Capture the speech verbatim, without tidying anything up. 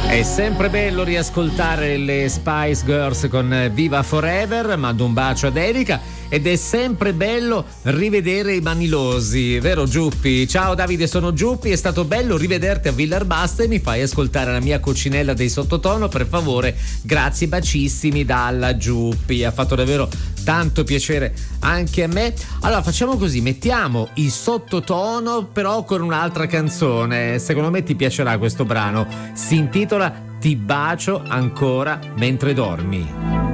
È sempre bello riascoltare le Spice Girls con Viva Forever, mando un bacio ad Erika, ed è sempre bello rivedere i Manilosi, vero Giuppi? Ciao Davide, sono Giuppi, è stato bello rivederti a Villerbasta e mi fai ascoltare la mia coccinella dei Sottotono, per favore, grazie, bacissimi dalla Giuppi, ha fatto davvero tanto piacere anche a me. Allora facciamo così, mettiamo i Sottotono però con un'altra canzone, secondo me ti piacerà questo brano, si intitola Ti bacio ancora mentre dormi.